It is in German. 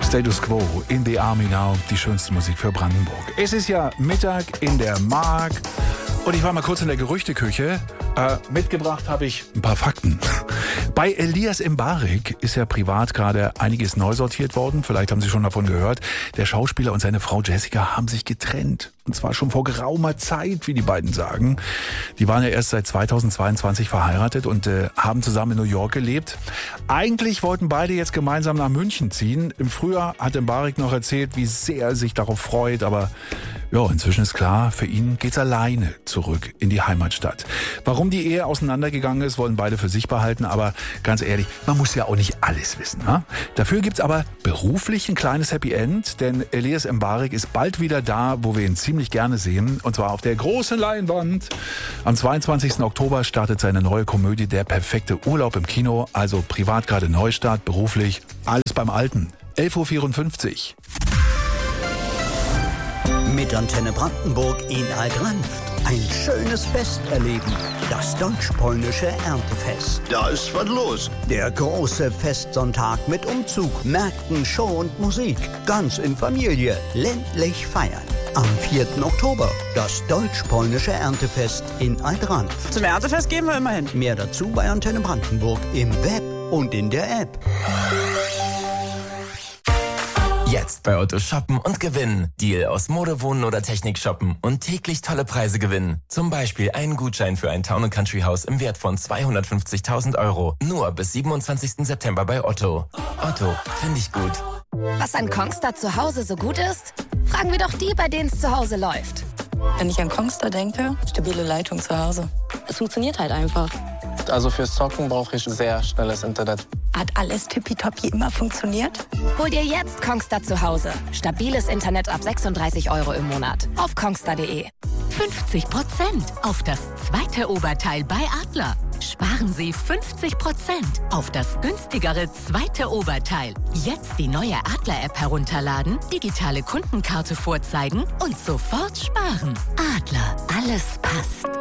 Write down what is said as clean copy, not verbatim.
Status Quo, In the Army Now, die schönste Musik für Brandenburg. Es ist ja Mittag in der Mark und ich war mal kurz in der Gerüchteküche. Mitgebracht habe ich ein paar Fakten. Bei Elias Mbarek ist ja privat gerade einiges neu sortiert worden. Vielleicht haben Sie schon davon gehört. Der Schauspieler und seine Frau Jessica haben sich getrennt. Und zwar schon vor geraumer Zeit, wie die beiden sagen. Die waren ja erst seit 2022 verheiratet und haben zusammen in New York gelebt. Eigentlich wollten beide jetzt gemeinsam nach München ziehen. Im Frühjahr hat Mbarek noch erzählt, wie sehr er sich darauf freut. Aber ja, inzwischen ist klar, für ihn geht's alleine zurück in die Heimatstadt. Warum die Ehe auseinandergegangen ist, wollen beide für sich behalten. Aber ganz ehrlich, man muss ja auch nicht alles wissen. Ha? Dafür gibt's aber beruflich ein kleines Happy End. Denn Elias Mbarek ist bald wieder da, wo wir ihn ziemlich gerne sehen. Und zwar auf der großen Leinwand. Am 22. Oktober startet seine neue Komödie Der perfekte Urlaub im Kino. Also privat gerade Neustart, beruflich alles beim Alten. 11.54 Uhr. Mit Antenne Brandenburg in Alt-Ranft. Ein schönes Fest erleben. Das deutsch-polnische Erntefest. Da ist was los. Der große Festsonntag mit Umzug, Märkten, Show und Musik. Ganz in Familie, ländlich feiern. Am 4. Oktober das deutsch-polnische Erntefest in Alt-Ranft. Zum Erntefest gehen wir immer hin. Mehr dazu bei Antenne Brandenburg im Web und in der App. Jetzt bei Otto shoppen und gewinnen. Deal aus Mode, Wohnen oder Technik shoppen und täglich tolle Preise gewinnen. Zum Beispiel einen Gutschein für ein Town & Country Haus im Wert von 250.000 €. Nur bis 27. September bei Otto. Otto, finde ich gut. Was an Kongstar zu Hause so gut ist? Fragen wir doch die, bei denen es zu Hause läuft. Wenn ich an Kongstar denke, stabile Leitung zu Hause. Es funktioniert halt einfach. Also fürs Zocken brauche ich sehr schnelles Internet. Hat alles tippitoppi immer funktioniert? Hol dir jetzt Kongstar zu Hause. Stabiles Internet ab 36 € im Monat. Auf kongstar.de. 50% auf das zweite Oberteil bei Adler. Sparen Sie 50% auf das günstigere zweite Oberteil. Jetzt die neue Adler-App herunterladen, digitale Kundenkarte vorzeigen und sofort sparen. Adler, alles passt.